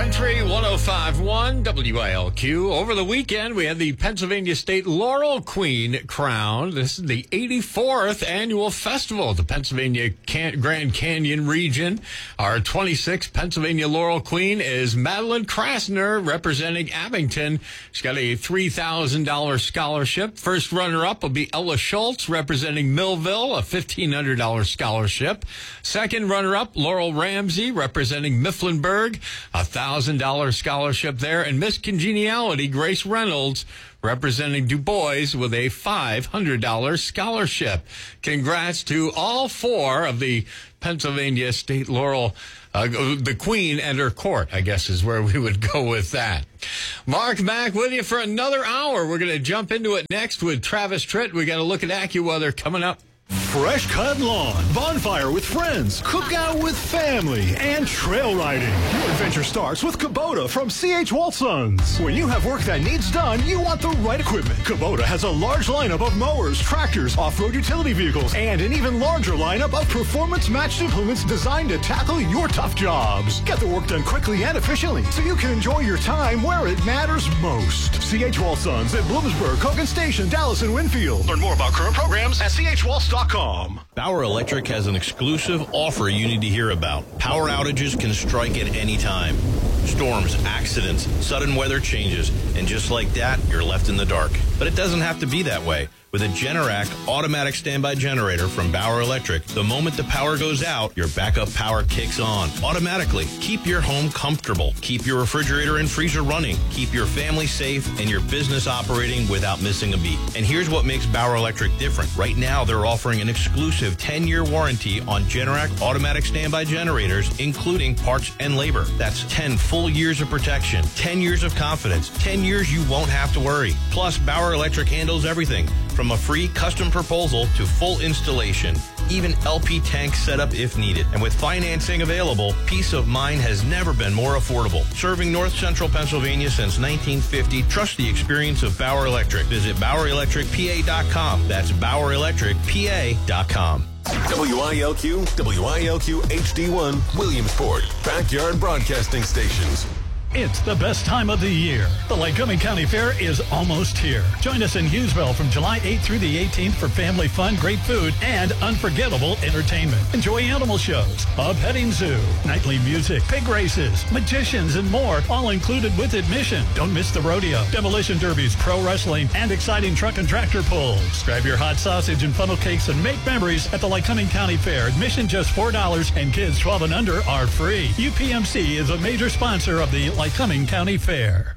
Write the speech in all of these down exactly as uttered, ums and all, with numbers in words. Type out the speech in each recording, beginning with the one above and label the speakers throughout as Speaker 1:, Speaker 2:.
Speaker 1: Country one oh five point one W I L Q. Over the weekend, we had the Pennsylvania State Laurel Queen crowned. This is the eighty-fourth annual festival of the Pennsylvania Can- Grand Canyon region. Our twenty-sixth Pennsylvania Laurel Queen is Madeline Krasner, representing Abington. She's got a three thousand dollars scholarship. First runner-up will be Ella Schultz, representing Millville, a fifteen hundred dollars scholarship. Second runner-up, Laurel Ramsey, representing Mifflinburg, a one thousand dollars scholarship there. And Miss Congeniality, Grace Reynolds, representing Du Bois, with a five hundred dollars scholarship. Congrats to all four of the Pennsylvania State Laurel, uh, the Queen and her court, I guess is where we would go with that. Mark back with you for another hour. We're going to jump into it next with Travis Tritt. We got to look at AccuWeather coming up.
Speaker 2: Fresh cut lawn, bonfire with friends, cookout with family, and trail riding. Your adventure starts with Kubota from C H. Walsons. When you have work that needs done, you want the right equipment. Kubota has a large lineup of mowers, tractors, off-road utility vehicles, and an even larger lineup of performance-matched implements designed to tackle your tough jobs. Get the work done quickly and efficiently so you can enjoy your time where it matters most. C H. Walsons at Bloomsburg, Hogan Station, Dallas, and Winfield. Learn more about current programs at C H Waltz dot com.
Speaker 3: Bauer Electric has an exclusive offer you need to hear about. Power outages can strike at any time. Storms, accidents, sudden weather changes, and just like that, you're left in the dark. But it doesn't have to be that way. With a Generac automatic standby generator from Bauer Electric, the moment the power goes out, your backup power kicks on automatically. Keep your home comfortable. Keep your refrigerator and freezer running. Keep your family safe and your business operating without missing a beat. And here's what makes Bauer Electric different. Right now, they're offering an exclusive ten-year warranty on Generac automatic standby generators, including parts and labor. That's ten full years of protection, ten years of confidence, ten years you won't have to worry. Plus, Bauer Electric handles everything from a free custom proposal to full installation, even L P tank setup if needed. And with financing available, peace of mind has never been more affordable. Serving North Central Pennsylvania since nineteen fifty, trust the experience of Bauer Electric. Visit Bauer Electric P A dot com. That's Bauer Electric P A dot com.
Speaker 4: W I L Q, W I L Q H D one, Williamsport, Backyard Broadcasting Stations.
Speaker 2: It's the best time of the year. The Lycoming County Fair is almost here. Join us in Hughesville from July eighth through the eighteenth for family fun, great food, and unforgettable entertainment. Enjoy animal shows, a petting zoo, nightly music, pig races, magicians, and more, all included with admission. Don't miss the rodeo, demolition derbies, pro wrestling, and exciting truck and tractor pulls. Grab your hot sausage and funnel cakes and make memories at the Lycoming County Fair. Admission just four dollars, and kids twelve and under are free. U P M C is a major sponsor of the Lycoming County Fair.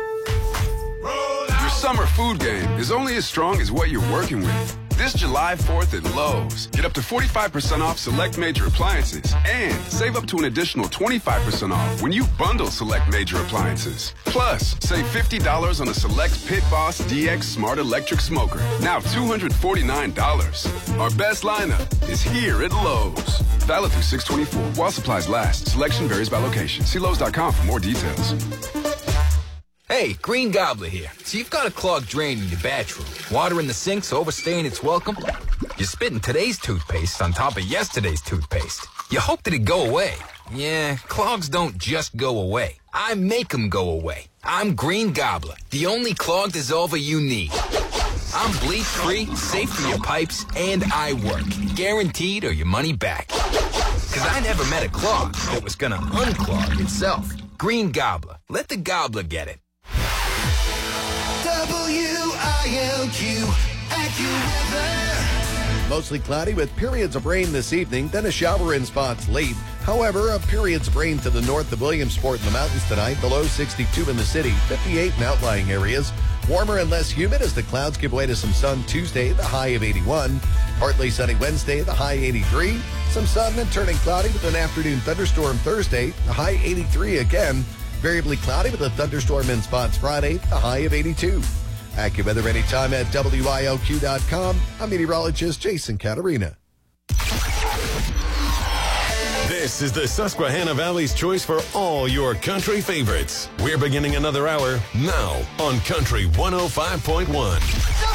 Speaker 5: Your summer food game is only as strong as what you're working with. This July fourth at Lowe's, get up to forty-five percent off select major appliances and save up to an additional twenty-five percent off when you bundle select major appliances. Plus, save fifty dollars on a select Pit Boss D X Smart Electric Smoker, now two hundred forty-nine dollars. Our best lineup is here at Lowe's. Valid through six twenty-four while supplies last. Selection varies by location. See Lowe's dot com for more details.
Speaker 6: Hey, Green Gobbler here. So you've got a clogged drain in your bathroom. Water in the sink's overstaying its welcome. You're spitting today's toothpaste on top of yesterday's toothpaste. You hope that it go away. Yeah, clogs don't just go away. I make them go away. I'm Green Gobbler, the only clog dissolver you need. I'm bleach-free, safe for your pipes, and I work. Guaranteed or your money back. Because I never met a clog that was gonna unclog itself. Green Gobbler. Let the gobbler get it.
Speaker 7: W I L Q AccuWeather.
Speaker 8: Mostly cloudy with periods of rain this evening, then a shower in spots late. However, a periods of rain to the north of Williamsport in the mountains tonight. The low sixty-two in the city, fifty-eight in outlying areas. Warmer and less humid as the clouds give way to some sun Tuesday, the high of eighty-one. Partly sunny Wednesday, the high eighty-three. Some sun and turning cloudy with an afternoon thunderstorm Thursday, the high eighty-three again. Variably cloudy with a thunderstorm in spots Friday, the high of eighty-two. AccuWeather anytime at W I L Q dot com. I'm meteorologist Jason Caterina.
Speaker 4: This is the Susquehanna Valley's choice for all your country favorites. We're beginning another hour now on Country one oh five point one.